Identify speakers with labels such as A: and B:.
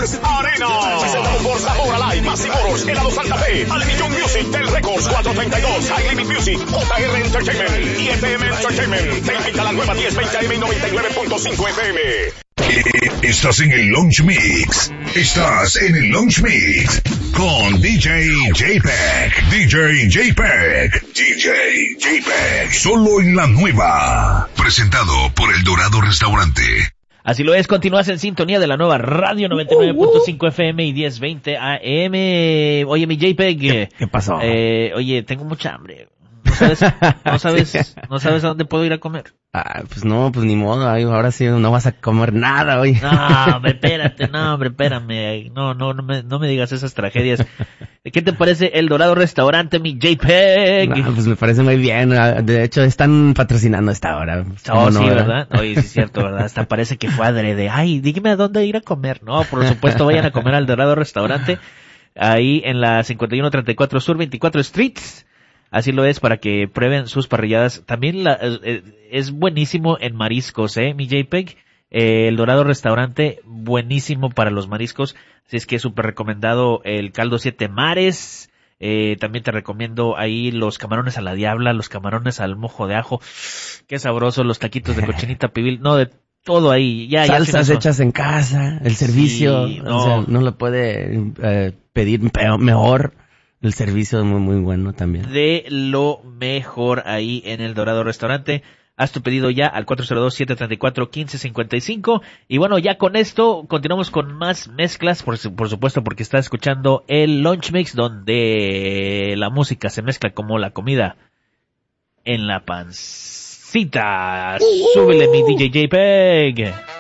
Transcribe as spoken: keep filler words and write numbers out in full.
A: Motors Arena. Presentado por Sabor Alive, Massey Motors, Helado Santa Fe, Al Millón Music, Del Records cuatrocientos treinta y dos, High Limit Music, J R Entertainment y F M Entertainment. Te invita a la nueva diez veinte A M y noventa y nueve punto cinco F M.
B: Estás en el Launch Mix. Estás en el Launch Mix con D J J-Pack. D J J-Pack. D J J-Pack. Solo en la nueva. Presentado por El Dorado Restaurante.
C: Así lo es, continúas en sintonía de la nueva radio noventa y nueve punto cinco F M y diez veinte A M. Oye, mi J-Pack.
D: ¿Qué, ¿Qué pasó?
C: Eh, oye, tengo mucha hambre. ¿No sabes, no sabes, sí. no sabes a dónde puedo ir a comer?
D: Ah, pues no, pues ni modo, ay, ahora sí no vas a comer nada hoy.
C: No, hombre, espérate, no, hombre, espérame. No, no, no me, no me digas esas tragedias. ¿Qué te parece El Dorado Restaurante, mi JPEG?
D: No, pues me parece muy bien. De hecho, están patrocinando esta hora.
C: Oh,
D: no,
C: sí, ¿verdad? Oye, sí es cierto, ¿verdad? Hasta parece que fue adrede. Ay, dígame a dónde ir a comer. No, por supuesto, vayan a comer al Dorado Restaurante. Ahí en la cincuenta y uno treinta y cuatro Sur veinticuatro Streets. Así lo es, para que prueben sus parrilladas. También la, eh, es buenísimo en mariscos, ¿eh, mi JPEG? Eh, el Dorado Restaurante, buenísimo para los mariscos. Así es que súper recomendado el caldo siete mares. Eh, también te recomiendo ahí los camarones a la diabla, los camarones al mojo de ajo. Qué sabroso, los taquitos de cochinita pibil. No, de todo ahí. Ya,
D: Salsas ya hechas en casa, el servicio.
C: Sí, no.
D: O sea, no lo puede eh, pedir peor, mejor. El servicio es muy, muy bueno también.
C: De lo mejor ahí en el Dorado Restaurante. Haz tu pedido ya al cuatro cero dos, siete tres cuatro, uno cinco cinco cinco. Y bueno, ya con esto continuamos con más mezclas, por, por supuesto, porque estás escuchando el Launch Mix, donde la música se mezcla como la comida en la pancita. Súbele, mi D J JPEG.